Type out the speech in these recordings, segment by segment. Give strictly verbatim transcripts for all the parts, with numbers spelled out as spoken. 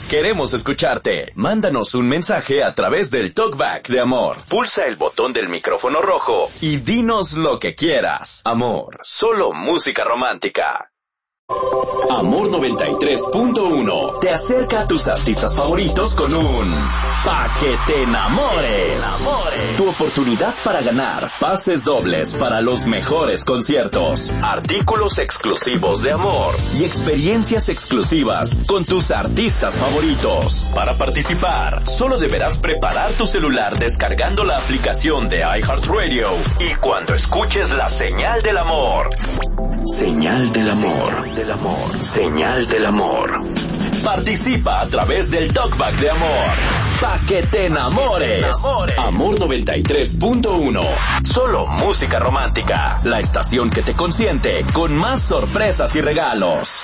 Queremos escucharte. Mándanos un mensaje a través del Talkback de Amor. Pulsa el botón del micrófono rojo y dinos lo que quieras. Amor, solo música romántica. Amor noventa y tres punto uno te acerca a tus artistas favoritos con un Pa' que te enamores. Tu oportunidad para ganar pases dobles para los mejores conciertos, artículos exclusivos de Amor y experiencias exclusivas con tus artistas favoritos. Para participar, solo deberás preparar tu celular descargando la aplicación de iHeartRadio y cuando escuches la señal del amor. Señal del amor. Del amor. Señal del amor. Participa a través del Talkback de Amor. Pa' que te enamores. Amor noventa y tres punto uno. Solo música romántica. La estación que te consiente con más sorpresas y regalos.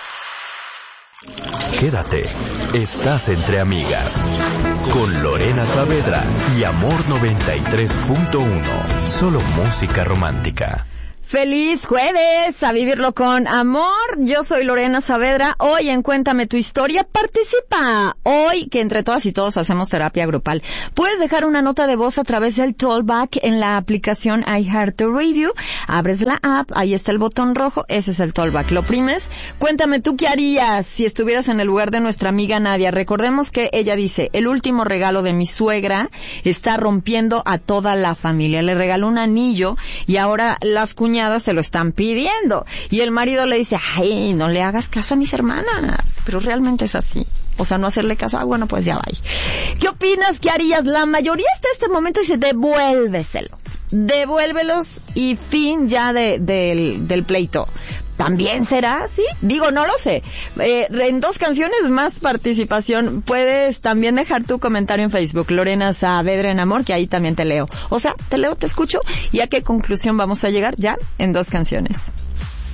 Quédate. Estás entre amigas. Con Lorena Saavedra y Amor noventa y tres punto uno. Solo música romántica. ¡Feliz jueves! A vivirlo con amor. Yo soy Lorena Saavedra. Hoy en Cuéntame tu Historia, participa. Hoy, que entre todas y todos hacemos terapia grupal, puedes dejar una nota de voz a través del Talkback en la aplicación iHeartRadio. Abres la app, ahí está el botón rojo, ese es el Talkback. Lo oprimes. Cuéntame tú qué harías si estuvieras en el lugar de nuestra amiga Nadia. Recordemos que ella dice, el último regalo de mi suegra está rompiendo a toda la familia. Le regaló un anillo y ahora las cuñadas se lo están pidiendo. Y el marido le dice, ay, no le hagas caso a mis hermanas. Pero realmente es así. O sea, no hacerle caso, ah, bueno, pues ya va. ¿Qué opinas? ¿Qué harías? La mayoría hasta este momento dice, devuélveselos. Devuélvelos y fin ya de, de, del pleito. ¿También será así? Digo, no lo sé. Eh, en dos canciones más participación. Puedes también dejar tu comentario en Facebook, Lorena Saavedra en Amor, que ahí también te leo. O sea, te leo, te escucho. ¿Y a qué conclusión vamos a llegar ya en dos canciones?